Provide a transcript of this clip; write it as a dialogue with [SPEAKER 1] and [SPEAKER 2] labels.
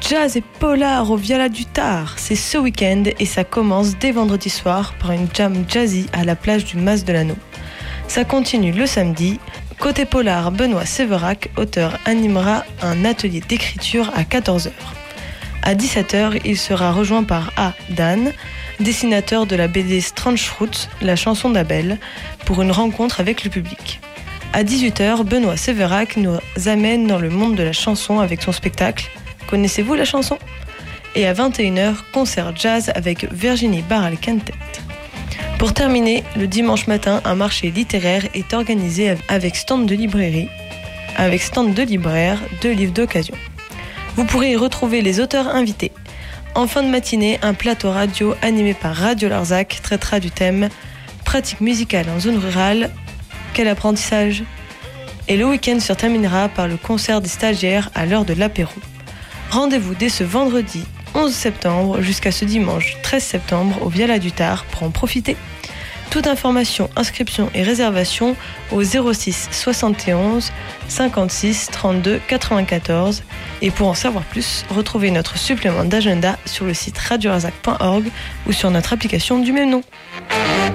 [SPEAKER 1] Jazz et polar au Viala du Tard, c'est ce week-end et ça commence dès vendredi soir par une jam jazzy à la plage du Mas de l'Anneau. Ça continue le samedi. Côté polar, Benoît Séverac, auteur, animera un atelier d'écriture à 14h. À 17h, il sera rejoint par A. Dan, dessinateur de la BD Strangeroute, la chanson d'Abel, pour une rencontre avec le public. À 18h, Benoît Séverac nous amène dans le monde de la chanson avec son spectacle « Connaissez-vous la chanson ?» Et à 21h, concert jazz avec Virginie Barral-Quintet. Pour terminer, le dimanche matin, un marché littéraire est organisé avec stand de libraire, 2 livres d'occasion. Vous pourrez y retrouver les auteurs invités. En fin de matinée, un plateau radio animé par Radio Larzac traitera du thème « Pratique musicale en zone rurale, quel apprentissage ?» Et le week-end se terminera par le concert des stagiaires à l'heure de l'apéro. Rendez-vous dès ce vendredi 11 septembre jusqu'à ce dimanche 13 septembre au Viala du Tard pour en profiter. Toute information, inscription et réservation au 06 71 56 32 94. Et pour en savoir plus, retrouvez notre supplément d'agenda sur le site radiolarzac.org ou sur notre application du même nom.